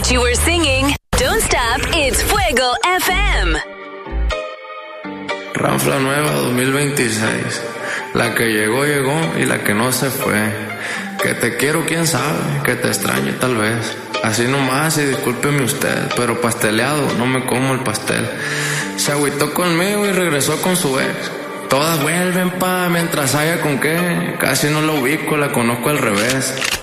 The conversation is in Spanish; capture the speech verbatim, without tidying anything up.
what you were singing. Don't stop, it's Fuego F M. Ranfla nueva dos mil veintiséis. La que llegó, llegó y la que no se fue. Que te quiero, quién sabe, que te extrañe tal vez. Así nomás y discúlpeme usted, pero pasteleado, no me como el pastel. Se agüitó conmigo y regresó con su ex. Todas vuelven pa' mientras haya con qué. Casi no la ubico, la conozco al revés.